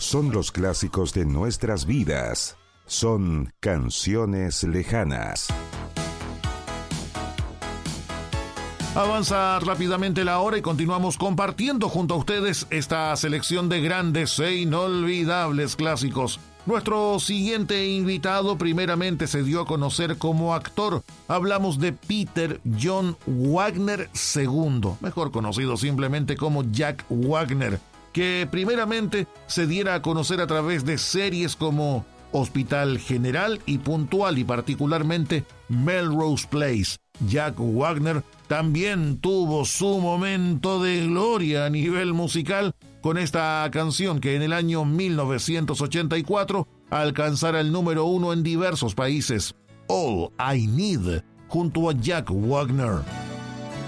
son los clásicos de nuestras vidas. Son canciones lejanas. Avanza rápidamente la hora y continuamos compartiendo junto a ustedes esta selección de grandes e inolvidables clásicos. Nuestro siguiente invitado primeramente se dio a conocer como actor. Hablamos de Peter John Wagner II, mejor conocido simplemente como Jack Wagner, que primeramente se diera a conocer a través de series como Hospital General y Puntual y particularmente Melrose Place. Jack Wagner también tuvo su momento de gloria a nivel musical con esta canción que en el año 1984 alcanzara el número 1 en diversos países, All I Need, junto a Jack Wagner.